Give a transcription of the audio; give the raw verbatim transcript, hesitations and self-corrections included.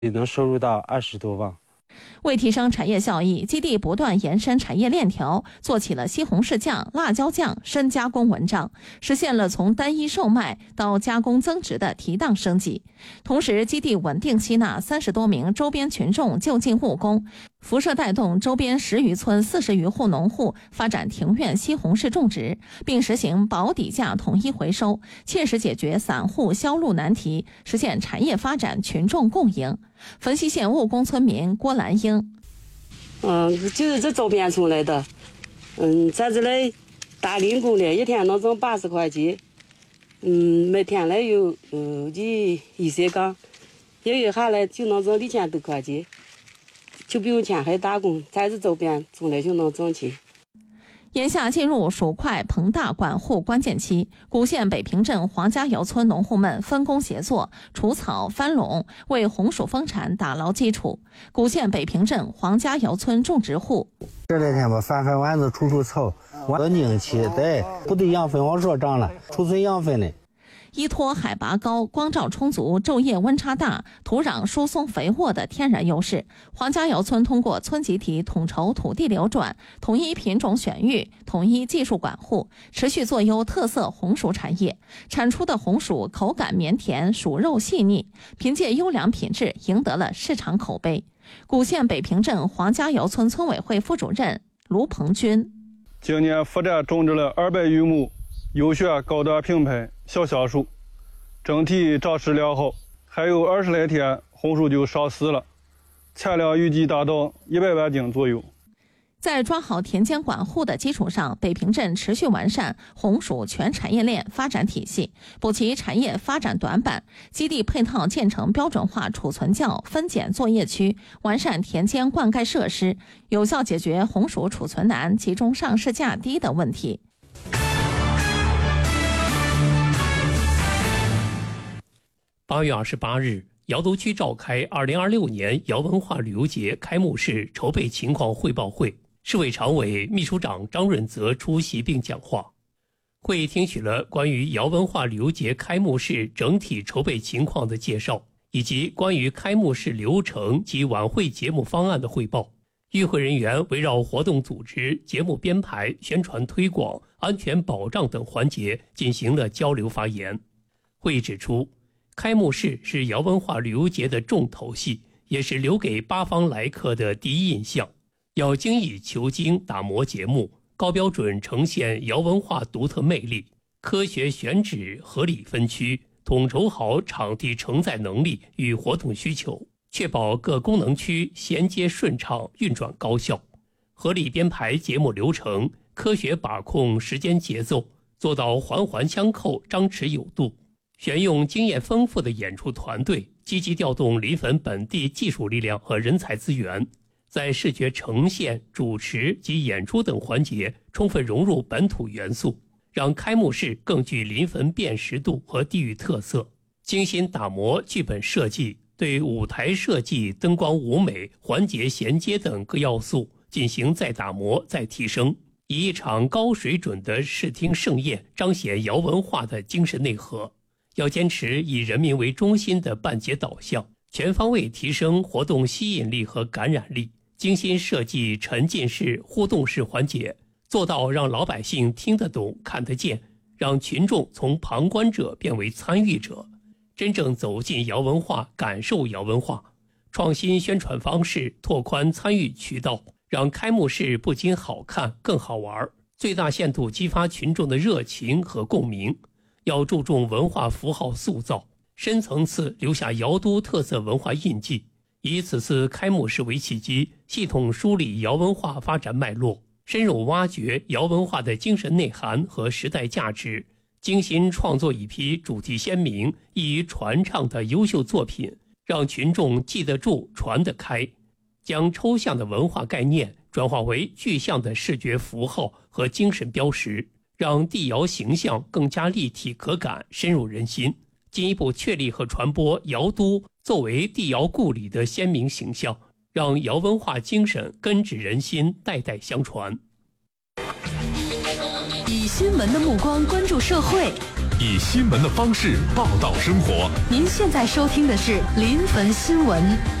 也能收入到二十多万。 为提升产业效益，基地不断延伸产业链条，做起了西红柿酱、辣椒酱深加工文章，实现了从单一售卖到加工增值的提档升级。同时，基地稳定吸纳三十多名周边群众就近务工，辐射带动周边十余村四十余户农户发展庭院西红柿种植，并实行保底价统一回收，切实解决散户销路难题，实现产业发展群众共赢。汾西县务工村民郭兰英， 嗯，就是这周边村来的，嗯，在这里打零工的，一天能挣八十块钱，嗯，每天来有呃一一些岗，一月下来就能挣两千多块钱，就不用钱还打工，在这周边村里就能挣钱。 眼下进入薯块膨大管护关键期，古县北平镇黄家窑村农户们分工协作，除草翻垄，为红薯丰产打牢基础。古县北平镇黄家窑村种植户， 这两天吧，翻翻丸子，除除草，我拧起，对，不对养分往上涨了，储存养分呢。 依托海拔高、光照充足、昼夜温差大、土壤疏松肥沃的天然优势，黄家窑村通过村集体统筹土地流转、统一品种选育、统一技术管护，持续做优特色红薯产业，产出的红薯口感绵甜，薯肉细腻，凭借优良品质赢得了市场口碑。古县北平镇黄家窑村村委会副主任卢鹏军， 今年复展种植了二百余亩优选高端品牌小香薯，整体长势良好，还有二十来天红薯就上市了，产量预计达到一百万斤左右。 在抓好田间管护的基础上，北平镇持续完善红薯全产业链发展体系，补齐产业发展短板，基地配套建成标准化储存窖、分拣作业区，完善田间灌溉设施，有效解决红薯储存难、集中上市价低的问题。 八月二十八日，窑头区召开二零二六年窑文化旅游节开幕式筹备情况汇报会，市委常委、秘书长张润泽出席并讲话。会听取了关于窑文化旅游节开幕式整体筹备情况的介绍，以及关于开幕式流程及晚会节目方案的汇报。与会人员围绕活动组织、节目编排、宣传推广、安全保障等环节进行了交流发言。会议指出，开幕式是窑文化旅游节的重头戏，也是留给八方来客的第一印象。要精益求精打磨节目，高标准呈现窑文化独特魅力，科学选址，合理分区，统筹好场地承载能力与活动需求，确保各功能区衔接顺畅、运转高效，合理编排节目流程，科学把控时间节奏，做到环环相扣、张弛有度。选用经验丰富的演出团队，积极调动临汾本地技术力量和人才资源，在视觉呈现、主持及演出等环节充分融入本土元素，让开幕式更具临汾辨识度和地域特色。精心打磨剧本设计，对舞台设计、灯光舞美、环节衔接等各要素进行再打磨、再提升，以一场高水准的视听盛宴彰显窑文化的精神内核。要坚持以人民为中心的办节导向，全方位提升活动吸引力和感染力，精心设计沉浸式、互动式环节，做到让老百姓听得懂、看得见，让群众从旁观者变为参与者，真正走进窑文化，感受窑文化。创新宣传方式，拓宽参与渠道，让开幕式不仅好看更好玩，最大限度激发群众的热情和共鸣。要注重文化符号塑造，深层次留下窑都特色文化印记，以此次开幕式为契机，系统梳理窑文化发展脉络，深入挖掘窑文化的精神内涵和时代价值，精心创作一批主题鲜明、易于传唱的优秀作品，让群众记得住、传得开，将抽象的文化概念转化为具象的视觉符号和精神标识，让地窑形象更加立体可感，深入人心，进一步确立和传播窑都作为地窑故里的鲜明形象，让窑文化精神根植人心，代代相传。 以新闻的目光关注社会， 以新闻的方式报道生活。 您现在收听的是临汾新闻。